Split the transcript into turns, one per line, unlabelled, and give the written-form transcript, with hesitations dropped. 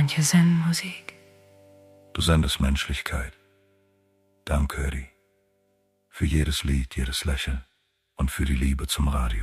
Manche senden Musik.
Du sendest Menschlichkeit. Danke, Eddie. Für jedes Lied, jedes Lächeln und für die Liebe zum Radio.